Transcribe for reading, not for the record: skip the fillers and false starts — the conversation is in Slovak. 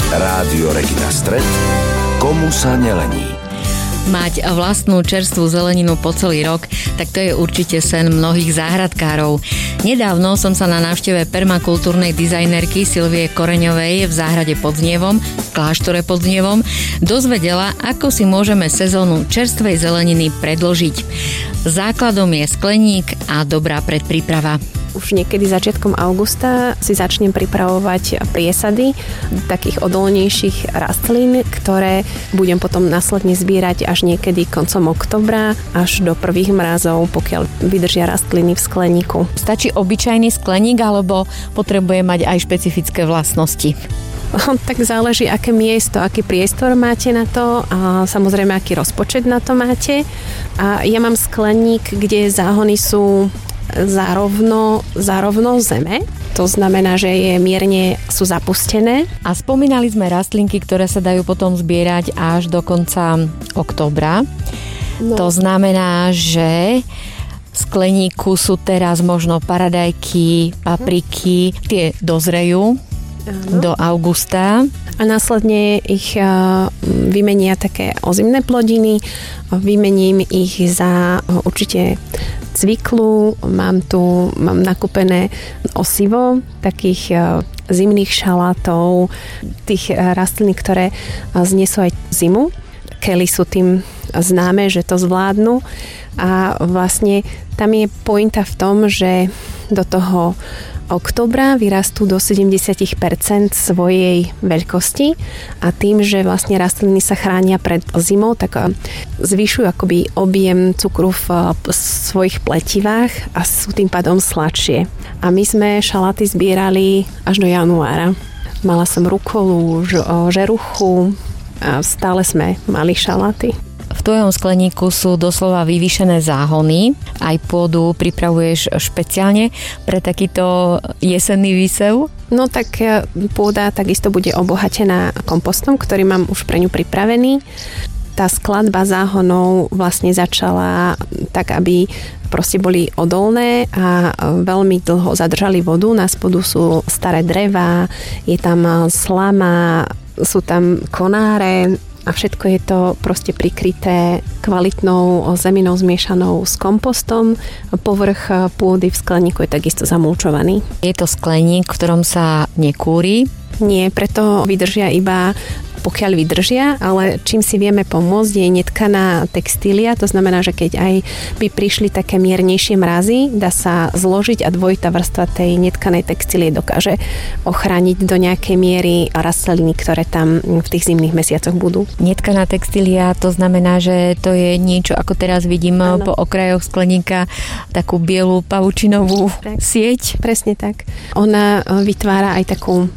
Rádio Regina Stred, komu sa nelení. Mať vlastnú čerstvú zeleninu po celý rok, tak to je určite sen mnohých záhradkárov. Nedávno som sa na návšteve permakultúrnej dizajnerky Silvie Koreňovej v záhrade pod Znievom, v kláštore pod Znievom, dozvedela, ako si môžeme sezónu čerstvej zeleniny predĺžiť. Základom je skleník a dobrá predpríprava. Už niekedy začiatkom augusta si začnem pripravovať priesady takých odolnejších rastlín, ktoré budem potom následne zbierať až niekedy koncom októbra až do prvých mrazov, pokiaľ vydržia rastliny v skleníku. Stačí obyčajný skleník alebo potrebuje mať aj špecifické vlastnosti? Tak záleží, aké miesto, aký priestor máte na to a samozrejme, aký rozpočet na to máte. A ja mám skleník, kde záhony sú zárovno zeme. To znamená, že sú zapustené. A spomínali sme rastlinky, ktoré sa dajú potom zbierať až do konca októbra. No. To znamená, že v skleníku sú teraz možno paradajky, papriky, tie dozrejú do augusta. A následne ich vymenia také ozimné plodiny, vymením ich za určite cviklu, mám nakúpené osivo takých zimných šalátov, tých rastlín, ktoré znesú aj zimu. Kely sú tým známe, že to zvládnu a vlastne tam je pointa v tom, že do toho októbra vyrastú do 70% svojej veľkosti a tým, že vlastne rastliny sa chránia pred zimou, tak zvyšujú akoby objem cukru v svojich pletivách a sú tým pádom sladšie. A my sme šaláty zbierali až do januára. Mala som rukolu, žeruchu a stále sme mali šaláty. V tvojom skleníku sú doslova vyvýšené záhony. Aj pôdu pripravuješ špeciálne pre takýto jesenný výsev? No tak pôda takisto bude obohatená kompostom, ktorý mám už pre ňu pripravený. Tá skladba záhonov vlastne začala tak, aby proste boli odolné a veľmi dlho zadržali vodu. Na spodu sú staré drevá, je tam slama, sú tam konáre, a všetko je to proste prikryté kvalitnou zeminou zmiešanou s kompostom. Povrch pôdy v skleníku je takisto zamulčovaný. Je to skleník, v ktorom sa nekúri? Nie, preto vydržia iba pokiaľ vydržia, ale čím si vieme pomôcť je netkaná textília, to znamená, že keď aj by prišli také miernejšie mrazy, dá sa zložiť a dvojitá vrstva tej netkanej textílie dokáže ochrániť do nejakej miery rastliny, ktoré tam v tých zimných mesiacoch budú. Netkaná textília, to znamená, že to je niečo, ako teraz vidím po okrajoch skleníka, takú bielu pavučinovú sieť. Presne tak. Ona vytvára aj takú